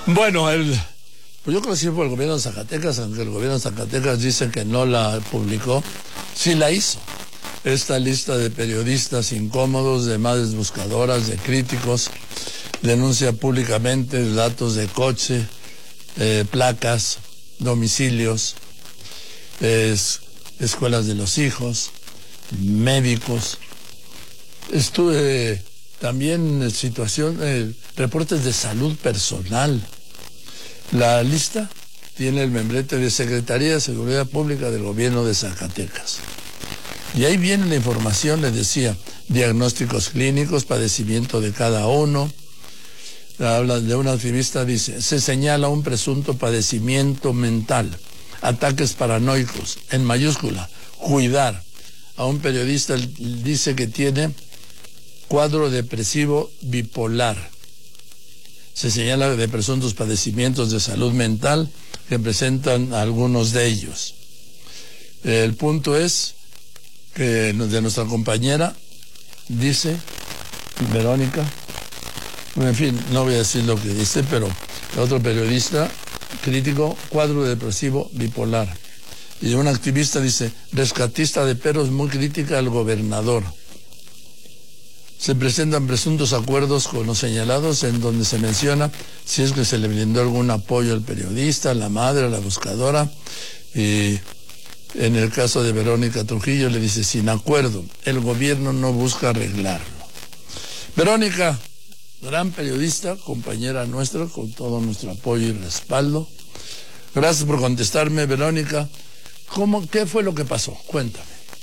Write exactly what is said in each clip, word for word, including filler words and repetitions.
Bueno, el, pues yo creo que sí fue el gobierno de Zacatecas, aunque el gobierno de Zacatecas dice que no la publicó, sí la hizo. Esta lista de periodistas incómodos, de madres buscadoras, de críticos, denuncia públicamente datos de coche, eh, placas, domicilios, es, escuelas de los hijos, médicos. Estuve también en situación, eh, reportes de salud personal. La lista tiene el membrete de Secretaría de Seguridad Pública del Gobierno de Zacatecas. Y ahí viene la información, les decía, diagnósticos clínicos, padecimiento de cada uno. Habla de un activista, dice, se señala un presunto padecimiento mental, ataques paranoicos, en mayúscula, cuidar. A un periodista dice que tiene cuadro depresivo bipolar. Se señala de presuntos padecimientos de salud mental que presentan algunos de ellos. El punto es que de nuestra compañera dice, Verónica, en fin, no voy a decir lo que dice, pero otro periodista crítico, cuadro depresivo bipolar. Y un activista dice, rescatista de perros muy crítica al gobernador. Se presentan presuntos acuerdos con los señalados en donde se menciona si es que se le brindó algún apoyo al periodista, a la madre, a la buscadora. Y en el caso de Verónica Trujillo le dice, sin acuerdo, el gobierno no busca arreglarlo. Verónica, gran periodista, compañera nuestra, con todo nuestro apoyo y respaldo. Gracias por contestarme, Verónica. ¿Cómo, qué fue lo que pasó? Cuéntame.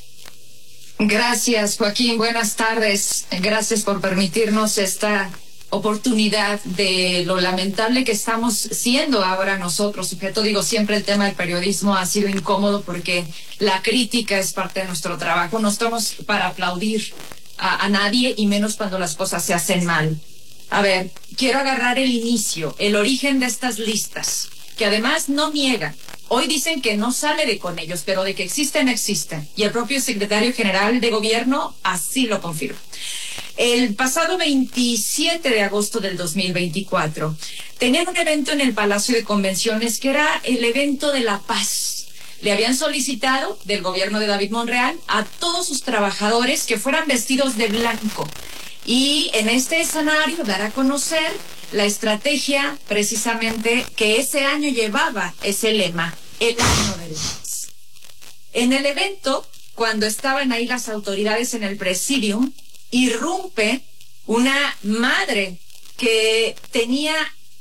Gracias, Joaquín. Buenas tardes. Gracias por permitirnos esta oportunidad de lo lamentable que estamos siendo ahora nosotros. Sujeto, digo, siempre el tema del periodismo ha sido incómodo porque la crítica es parte de nuestro trabajo. No estamos para aplaudir a, a nadie y menos cuando las cosas se hacen mal. A ver, quiero agarrar el inicio, el origen de estas listas, que además no niegan. Hoy dicen que no sale de con ellos, pero de que existen, existen. Y el propio secretario general de gobierno así lo confirma. El pasado veintisiete de agosto del dos mil veinticuatro, tenían un evento en el Palacio de Convenciones que era el evento de la paz. Le habían solicitado del gobierno de David Monreal a todos sus trabajadores que fueran vestidos de blanco. Y en este escenario dar a conocer la estrategia precisamente que ese año llevaba ese lema, el año del paz. En el evento, cuando estaban ahí las autoridades en el presidium, irrumpe una madre que tenía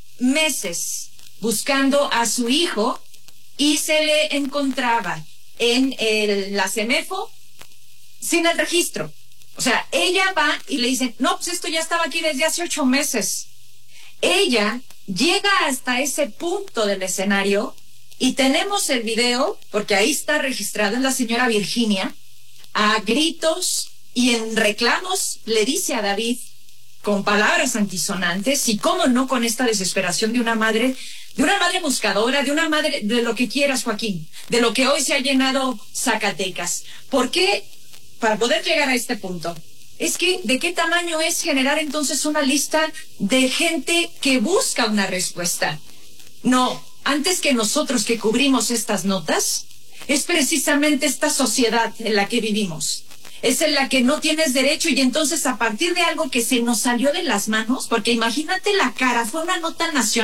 meses buscando a su hijo y se le encontraba en el, la CEMEFO sin el registro. O sea, ella va y le dicen, no, pues esto ya estaba aquí desde hace ocho meses. Ella llega hasta ese punto del escenario y tenemos el video, porque ahí está registrado, es la señora Virginia, a gritos y en reclamos le dice a David, con palabras antisonantes, y cómo no con esta desesperación de una madre, de una madre buscadora, de una madre, de lo que quieras, Joaquín, de lo que hoy se ha llenado Zacatecas. ¿Por qué? Para poder llegar a este punto. Es que, ¿de qué tamaño es generar entonces una lista de gente que busca una respuesta? No, antes que nosotros que cubrimos estas notas, es precisamente esta sociedad en la que vivimos. Es en la que no tienes derecho y entonces a partir de algo que se nos salió de las manos, porque imagínate la cara, fue una nota nacional.